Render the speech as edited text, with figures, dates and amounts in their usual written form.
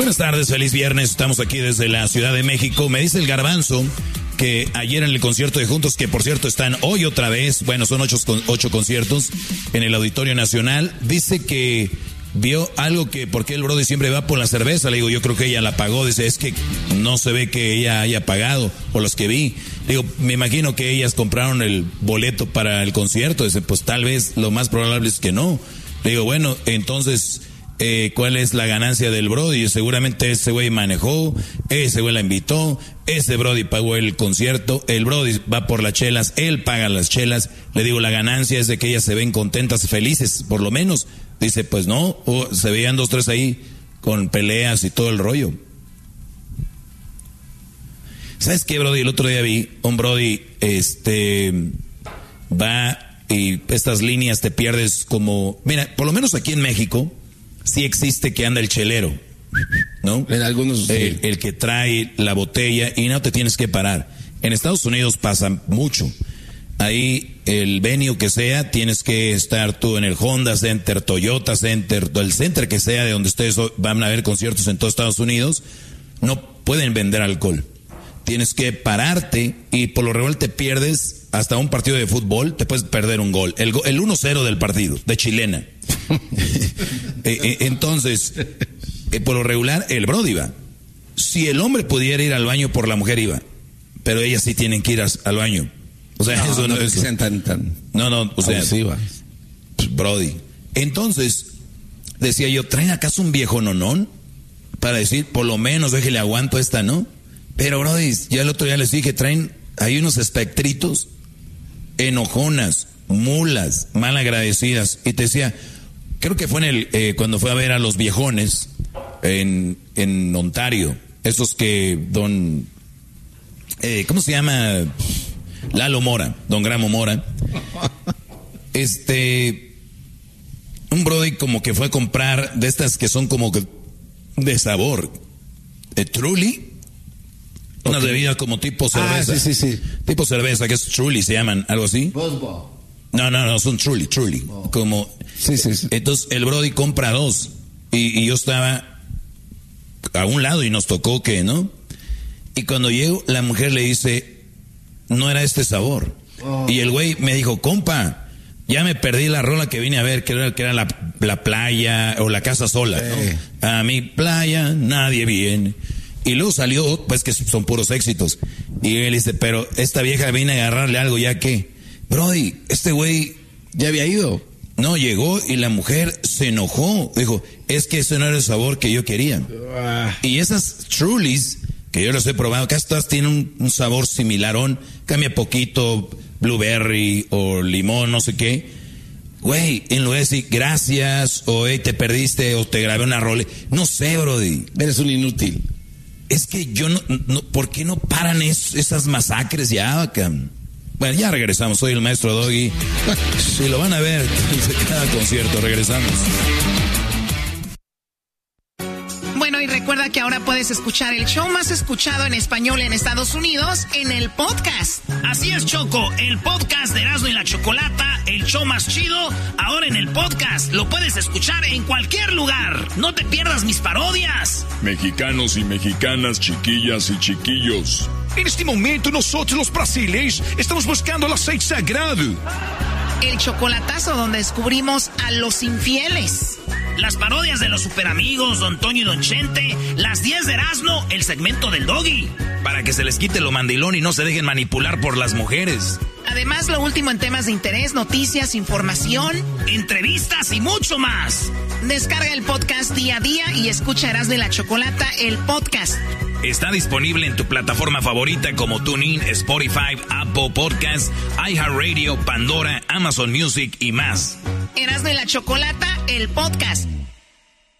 Buenas tardes, feliz viernes. Estamos aquí desde la Ciudad de México. Me dice el Garbanzo que ayer en el concierto de Juntos, que por cierto están hoy otra vez, bueno, son 8 conciertos en el Auditorio Nacional, dice que vio algo que, porque el brody siempre va por la cerveza, le digo, yo creo que ella la pagó, dice, es que no se ve que ella haya pagado, o los que vi, digo, me imagino que ellas compraron el boleto para el concierto, dice, pues tal vez lo más probable es que no, le digo, bueno, entonces, ¿cuál es la ganancia del brody? Seguramente ese güey manejó, ese güey la invitó, ese brody pagó el concierto, el brody va por las chelas, él paga las chelas, le digo, la ganancia es de que ellas se ven contentas, felices, por lo menos. Dice, pues no, se veían 2, 3 ahí con peleas y todo el rollo. ¿Sabes qué, brody? El otro día vi un brody, va y estas líneas te pierdes como... Mira, por lo menos aquí en México sí existe que anda el chelero, ¿no? En algunos... El que trae la botella y no te tienes que parar. En Estados Unidos pasa mucho. Ahí, el venue que sea, tienes que estar tú en el Honda Center, Toyota Center, el center que sea de donde ustedes van a ver conciertos en todos Estados Unidos, no pueden vender alcohol. Tienes que pararte y por lo regular te pierdes hasta un partido de fútbol, te puedes perder un gol. El 1-0 del partido, de chilena. Entonces, por lo regular, el brody va. Si el hombre pudiera ir al baño por la mujer iba, pero ellas sí tienen que ir al baño. O sea, no, eso no es... No, o sea, abusivas. Brody. Entonces, decía yo, ¿traen acaso un viejo nonón? Para decir, por lo menos déjele aguanto esta, ¿no? Pero, Brody, ya el otro día les dije, traen, hay unos espectritos, enojonas, mulas, malagradecidas. Y te decía, creo que fue en cuando fue a ver a los viejones en Ontario, esos que ¿cómo se llama? Lalo Mora, Don Gramo Mora. Un brody como que fue a comprar de estas que son como de sabor. Truly. Una bebida como tipo cerveza. Sí. Tipo cerveza, que es Truly, se llaman, algo así. No, son Truly. Oh. Como... Sí. Entonces el brody compra 2. Y yo estaba a un lado y nos tocó que, ¿no? Y cuando llego, la mujer le dice... No era este sabor. Oh. Y el güey me dijo, compa, ya me perdí la rola que vine a ver, que era la playa o la casa sola, ¿no? A mi playa nadie viene. Y luego salió, pues que son puros éxitos. Y él dice, pero esta vieja viene a agarrarle algo, ¿ya qué? Brody, este güey ya había ido. No, llegó y la mujer se enojó. Dijo, es que ese no era el sabor que yo quería. Y esas Trulies... que yo los he probado, casi todas tienen un sabor similarón, cambia poquito, blueberry o limón, no sé qué. Güey, en lugar de decir gracias, o te perdiste, o te grabé una rola, no sé, brody. Eres un inútil. Es que yo no ¿por qué no paran esas masacres ya, acá? Bueno, ya regresamos, soy el maestro Doggy. Si lo van a ver, cada concierto, regresamos. Bueno, y recuerda que ahora puedes escuchar el show más escuchado en español en Estados Unidos en el podcast. Así es, Choco, el podcast de Erasmo y la Chocolata, el show más chido, ahora en el podcast. Lo puedes escuchar en cualquier lugar. No te pierdas mis parodias. Mexicanos y mexicanas, chiquillas y chiquillos. En este momento nosotros los brasileños estamos buscando el aceite sagrado. El chocolatazo donde descubrimos a los infieles. Las parodias de los superamigos, Don Toño y Don Chente, las 10 de Erasmo, el segmento del Doggy. Para que se les quite lo mandilón y no se dejen manipular por las mujeres. Además, lo último en temas de interés, noticias, información, entrevistas y mucho más. Descarga el podcast día a día y escucha Erasmo y la Chocolata, el podcast. Está disponible en tu plataforma favorita como TuneIn, Spotify, Apple Podcasts, iHeartRadio, Pandora, Amazon Music y más. Erasmo y la Chocolata, el podcast.